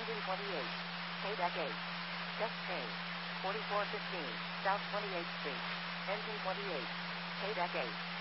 Engine 28. K-Deck 8. Check K. 4415, South 28th Street. Engine 28. K-Deck 8.